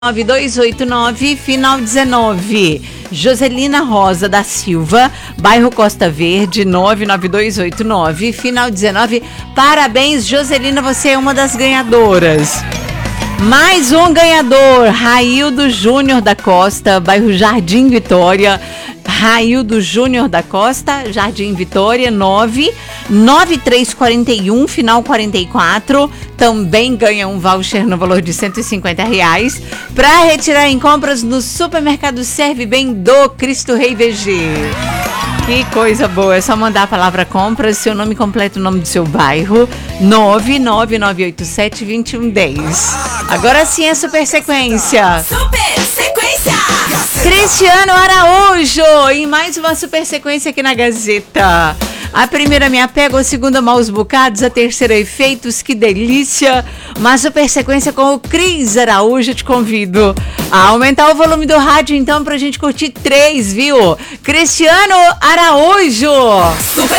9289, final 19. Joselina Rosa da Silva, bairro Costa Verde, 99289, final 19. Parabéns, Joselina, você é uma das ganhadoras. Mais um ganhador, Raildo Júnior da Costa, bairro Jardim Vitória. Raildo Júnior da Costa, Jardim Vitória, 99341, final 44. Também ganha um voucher no valor de R$150 para retirar em compras no supermercado Serve Bem do Cristo Rei VG. Que coisa boa, é só mandar a palavra compras, seu nome completo, o nome do seu bairro, 99987-2110. Agora sim é super sequência. Super sequência. Cristiano Araújo, em mais uma super sequência aqui na Gazeta. A primeira me apego, a segunda maus bocados, a terceira efeitos, que delícia. Uma super sequência com o Cris Araújo, te convido a aumentar o volume do rádio então pra gente curtir 3, viu? Cristiano Araújo. Super